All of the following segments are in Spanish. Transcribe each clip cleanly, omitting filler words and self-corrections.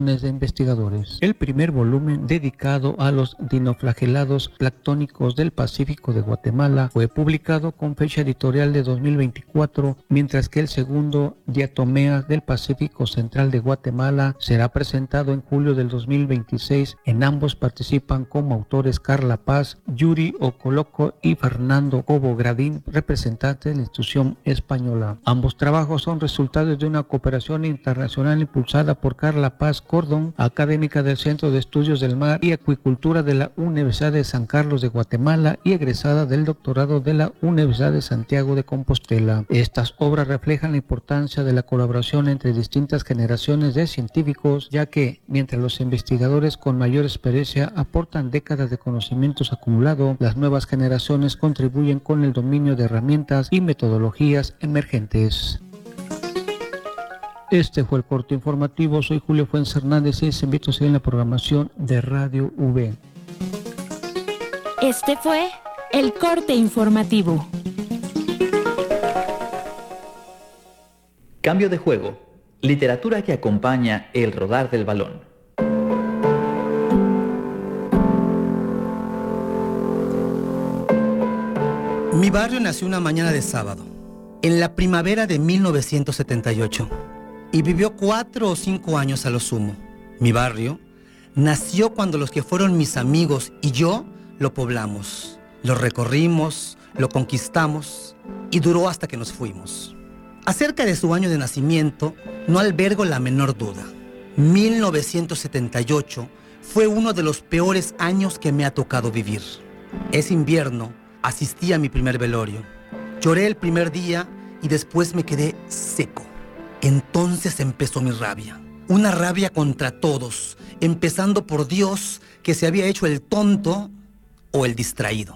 de investigadores. El primer volumen, dedicado a los dinoflagelados planctónicos del Pacífico de Guatemala, fue publicado con fecha editorial de 2024, mientras que el segundo, Diatomeas del Pacífico Central de Guatemala, será presentado en julio del 2026. En ambos participan como autores Carla Paz, Yuri Ocoloco y Fernando Cobo Gradín, representantes de la institución española. Ambos trabajos son resultados de una cooperación internacional impulsada por Carla Paz Cordón, académica del Centro de Estudios del Mar y Acuicultura de la Universidad de San Carlos de Guatemala y egresada del doctorado de la Universidad de Santiago de Compostela. Estas obras reflejan la importancia de la colaboración entre distintas generaciones de científicos, ya que, mientras los investigadores con mayor experiencia aportan décadas de conocimientos acumulados, las nuevas generaciones contribuyen con el dominio de herramientas y metodologías emergentes. Este fue el corte informativo. Soy Julio Fuentes Hernández y les invito a seguir en la programación de Radio V. Este fue el corte informativo. Cambio de juego. Literatura que acompaña el rodar del balón. Mi barrio nació una mañana de sábado, en la primavera de 1978. Y vivió 4 o 5 años a lo sumo. Mi barrio nació cuando los que fueron mis amigos y yo lo poblamos, lo recorrimos, lo conquistamos y duró hasta que nos fuimos. Acerca de su año de nacimiento, no albergo la menor duda. 1978 fue uno de los peores años que me ha tocado vivir. Ese invierno asistí a mi primer velorio. Lloré el primer día y después me quedé seco. Entonces empezó mi rabia. Una rabia contra todos, empezando por Dios, que se había hecho el tonto o el distraído.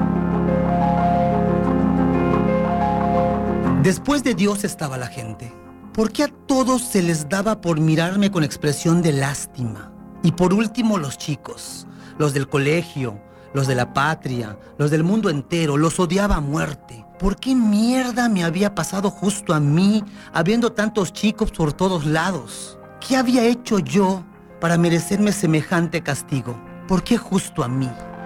Después de Dios estaba la gente. ¿Por qué a todos se les daba por mirarme con expresión de lástima? Y por último los chicos, los del colegio, los de la patria, los del mundo entero, los odiaba a muerte. ¿Por qué mierda me había pasado justo a mí, habiendo tantos chicos por todos lados? ¿Qué había hecho yo para merecerme semejante castigo? ¿Por qué justo a mí?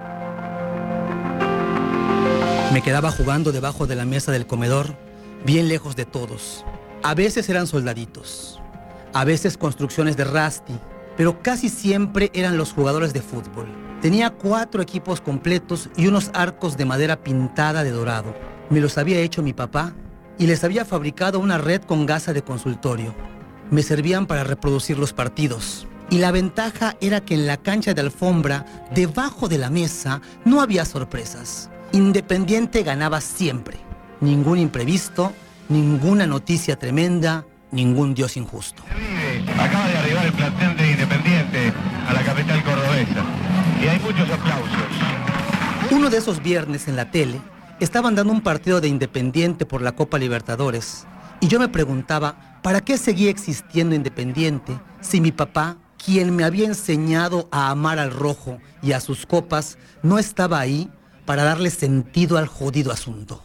Me quedaba jugando debajo de la mesa del comedor, bien lejos de todos. A veces eran soldaditos, a veces construcciones de Rasti, pero casi siempre eran los jugadores de fútbol. Tenía 4 equipos completos y unos arcos de madera pintada de dorado. Me los había hecho mi papá y les había fabricado una red con gasa de consultorio. Me servían para reproducir los partidos. Y la ventaja era que en la cancha de alfombra, debajo de la mesa, no había sorpresas. Independiente ganaba siempre. Ningún imprevisto, ninguna noticia tremenda, ningún Dios injusto. Acaba de arribar el plantel de Independiente a la capital cordobesa. Y hay muchos aplausos. Uno de esos viernes en la tele, estaban dando un partido de Independiente por la Copa Libertadores. Y yo me preguntaba, ¿para qué seguía existiendo Independiente si mi papá, quien me había enseñado a amar al rojo y a sus copas, no estaba ahí para darle sentido al jodido asunto?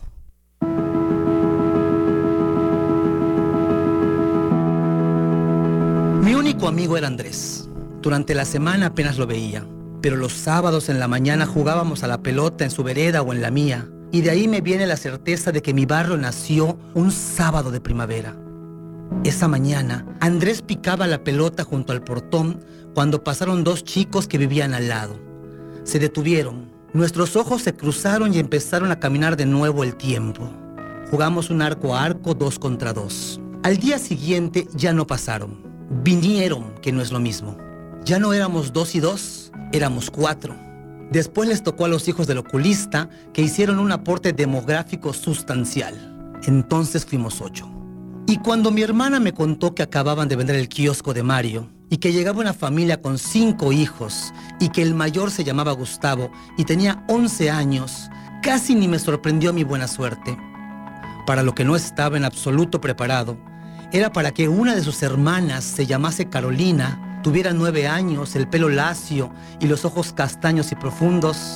Mi único amigo era Andrés. Durante la semana apenas lo veía, pero los sábados en la mañana jugábamos a la pelota en su vereda o en la mía. Y de ahí me viene la certeza de que mi barrio nació un sábado de primavera. Esa mañana, Andrés picaba la pelota junto al portón cuando pasaron 2 chicos que vivían al lado. Se detuvieron, nuestros ojos se cruzaron y empezaron a caminar de nuevo el tiempo. Jugamos un arco a arco 2 contra 2. Al día siguiente ya no pasaron. Vinieron, que no es lo mismo. Ya no éramos 2 y 2, éramos 4. Después les tocó a los hijos del oculista, que hicieron un aporte demográfico sustancial. Entonces fuimos 8. Y cuando mi hermana me contó que acababan de vender el kiosco de Mario, y que llegaba una familia con 5 hijos, y que el mayor se llamaba Gustavo, y tenía 11 años, casi ni me sorprendió mi buena suerte. Para lo que no estaba en absoluto preparado, era para que una de sus hermanas se llamase Carolina, tuviera 9 años, el pelo lacio y los ojos castaños y profundos.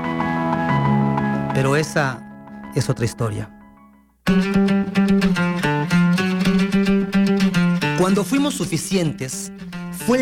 Pero esa es otra historia. Cuando fuimos suficientes,